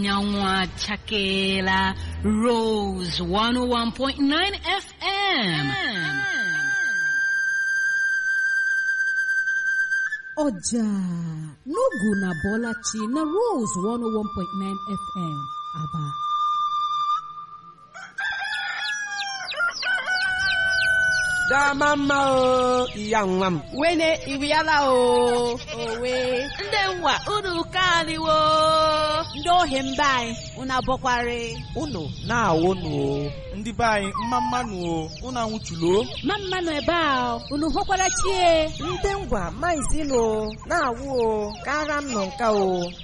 anyanwụ chakela. Rose 101.9 FM. Ọjà n'ogu na Bọlachi na Rose 101.9 FM Aba. Dama mma o, iya nwa m. Wene iriala o. Owe. Ndị nwa unu kaliwo. Ndị ohi mba anyị unu abọkwari. Unu na-awụ nụ. Ndị be anyị mmanụ o, unu anwụchulo. Mmanụ ebe a unu hụkwara chie. Ndị ngwa maizinụ na-awụ o, kara m nọ nka o.